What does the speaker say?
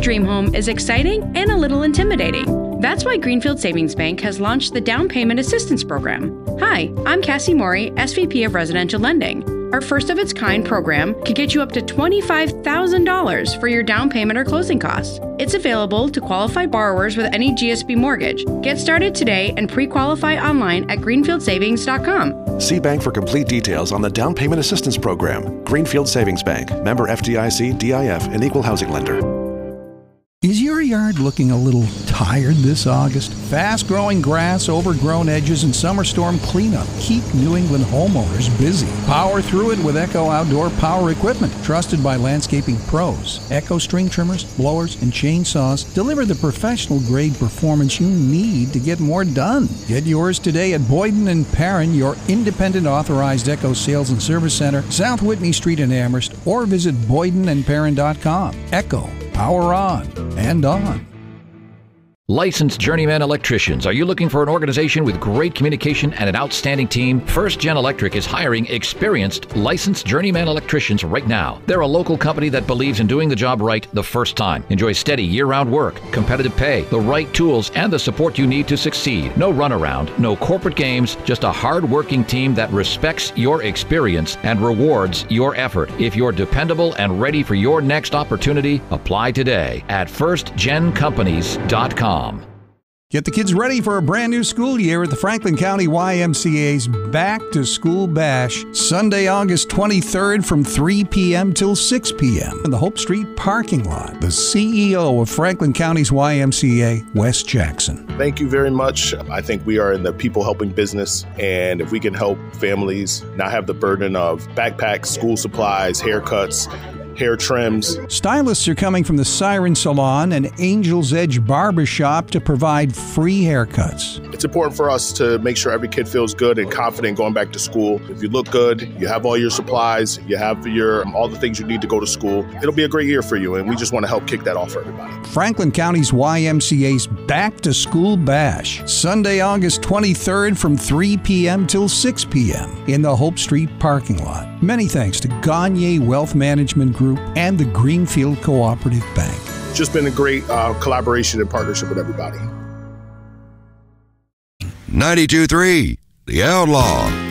dream home is exciting and a little intimidating. That's why Greenfield Savings Bank has launched the Down Payment Assistance Program. Hi, I'm Cassie Morey, SVP of Residential Lending. Our first-of-its-kind program can get you up to $25,000 for your down payment or closing costs. It's available to qualified borrowers with any GSB mortgage. Get started today and pre-qualify online at greenfieldsavings.com. See bank for complete details on the Down Payment Assistance Program. Greenfield Savings Bank. Member FDIC, DIF, and Equal Housing Lender. Is your yard looking a little tired this August? Fast-growing grass, overgrown edges, and summer storm cleanup keep New England homeowners busy. Power through it with Echo Outdoor Power Equipment, trusted by landscaping pros. Echo string trimmers, blowers, and chainsaws deliver the professional-grade performance you need to get more done. Get yours today at Boyden and Perrin, your independent authorized Echo Sales and Service Center, South Whitney Street in Amherst, or visit BoydenandPerrin.com. Echo. Power on and on. Licensed journeyman electricians. Are you looking for an organization with great communication and an outstanding team? First Gen Electric is hiring experienced licensed journeyman electricians right now. They're a local company that believes in doing the job right the first time. Enjoy steady year-round work, competitive pay, the right tools, and the support you need to succeed. No runaround, no corporate games, just a hard-working team that respects your experience and rewards your effort. If you're dependable and ready for your next opportunity, apply today at firstgencompanies.com. Get the kids ready for a brand new school year at the Franklin County YMCA's Back to School Bash, Sunday, August 23rd from 3 p.m. till 6 p.m. in the Hope Street parking lot. The CEO of Franklin County's YMCA, Wes Jackson. Thank you very much. I think we are in the people helping business, and if we can help families not have the burden of backpacks, school supplies, haircuts, hair trims. Stylists are coming from the Siren Salon and Angel's Edge Barbershop to provide free haircuts. It's important for us to make sure every kid feels good and confident going back to school. If you look good, you have all your supplies, you have all the things you need to go to school, it'll be a great year for you, and we just want to help kick that off for everybody. Franklin County's YMCA's Back to School Bash, Sunday, August 23rd from 3 p.m. till 6 p.m. in the Hope Street parking lot. Many thanks to Gagne Wealth Management Group and the Greenfield Cooperative Bank. Just been a great collaboration and partnership with everybody. 92.3, The Outlaw.